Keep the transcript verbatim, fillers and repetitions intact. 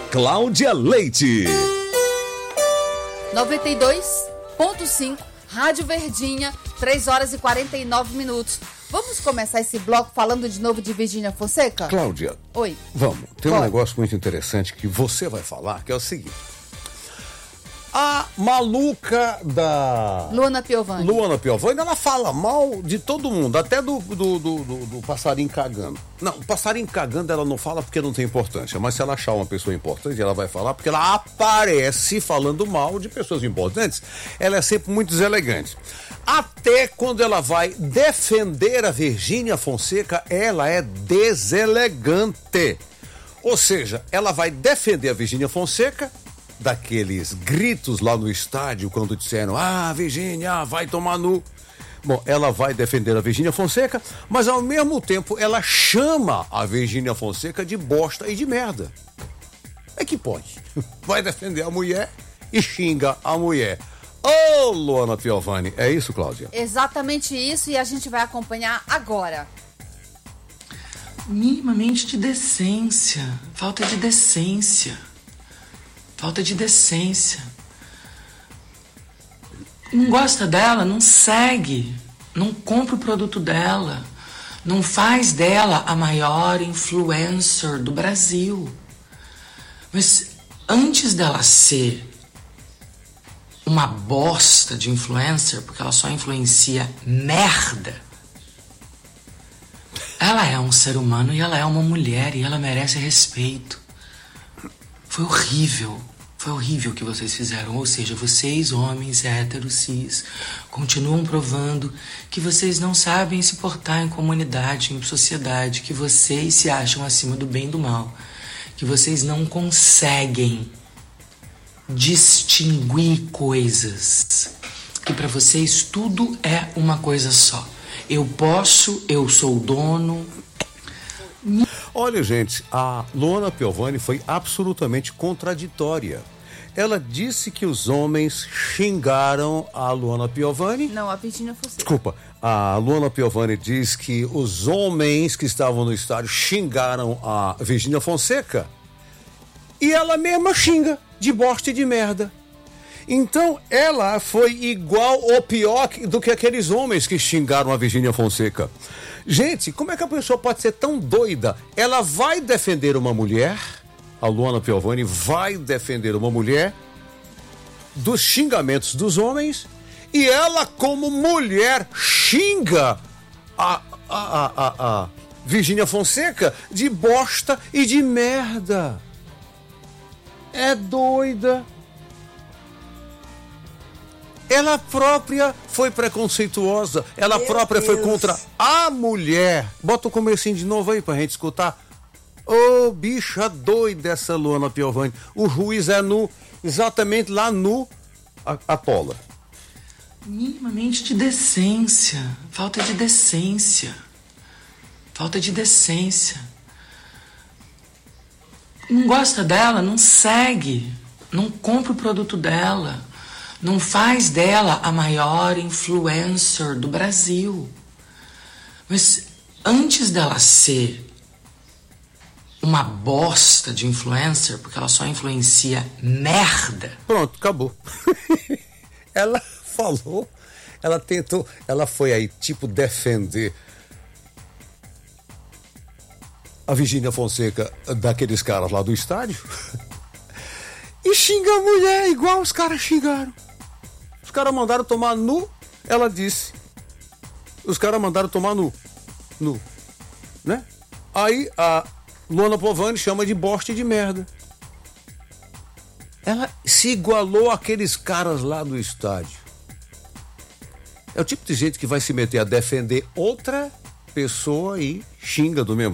Cláudia Leite. noventa e dois ponto cinco, Rádio Verdinha, três horas e quarenta e nove minutos. Vamos começar esse bloco falando de novo de Virgínia Fonseca? Cláudia. Oi. Vamos. Tem Pode. um negócio muito interessante que você vai falar, que é o seguinte. A maluca da... Luana Piovani. Luana Piovani, ela fala mal de todo mundo, até do, do, do, do, do passarinho cagando. Não, o passarinho cagando ela não fala porque não tem importância, mas se ela achar uma pessoa importante, ela vai falar porque ela aparece falando mal de pessoas importantes. Ela é sempre muito deselegante. Até quando ela vai defender a Virgínia Fonseca, ela é deselegante. Ou seja, ela vai defender a Virgínia Fonseca daqueles gritos lá no estádio quando disseram, ah, Virgínia, vai tomar no... Bom, ela vai defender a Virgínia Fonseca, mas ao mesmo tempo ela chama a Virgínia Fonseca de bosta e de merda. É que pode. Vai defender a mulher e xinga a mulher. Ô, oh, Luana Piovani, é isso, Cláudia? Exatamente isso, e a gente vai acompanhar agora. Minimamente de decência. Falta de decência. Falta de decência. Não gosta dela, não segue. Não compra o produto dela. Não faz dela a maior influencer do Brasil. Mas antes dela ser uma bosta de influencer, porque ela só influencia merda, ela é um ser humano e ela é uma mulher e ela merece respeito. Foi horrível, foi horrível o que vocês fizeram. Ou seja, vocês, homens héteros, cis, continuam provando que vocês não sabem se portar em comunidade, em sociedade, que vocês se acham acima do bem e do mal, que vocês não conseguem distinguir coisas, que para vocês tudo é uma coisa só. Eu posso, eu sou o dono. Olha, gente, a Luana Piovani foi absolutamente contraditória. Ela disse que os homens xingaram a Luana Piovani. Não, a Virgínia Fonseca. Desculpa, a Luana Piovani diz que os homens que estavam no estádio xingaram a Virgínia Fonseca. E ela mesma xinga de bosta e de merda. Então ela foi igual ou pior do que aqueles homens que xingaram a Virgínia Fonseca. Gente, como é que a pessoa pode ser tão doida? Ela vai defender uma mulher, a Luana Piovani vai defender uma mulher dos xingamentos dos homens, e ela, como mulher, xinga a, a, a, a, a Virgínia Fonseca de bosta e de merda. É doida. Ela própria foi preconceituosa. Ela Meu própria Deus. Foi contra a mulher. Bota o comecinho de novo aí pra gente escutar. Ô, oh, bicha doida essa Luana Piovani. O juiz é nu, exatamente lá no Atola. Minimamente de decência. Falta de decência. Falta de decência. Não gosta dela, não segue. Não compra o produto dela. Não faz dela a maior influencer do Brasil. Mas antes dela ser uma bosta de influencer, porque ela só influencia merda. Pronto, acabou. Ela falou, ela tentou, ela foi aí tipo defender a Virgínia Fonseca daqueles caras lá do estádio e xinga a mulher igual os caras xingaram. Os caras mandaram tomar nu, ela disse. Os caras mandaram tomar nu. Nu. Né? Aí a Luana Piovani chama de bosta e de merda. Ela se igualou àqueles caras lá do estádio. É o tipo de gente que vai se meter a defender outra pessoa e xinga do mesmo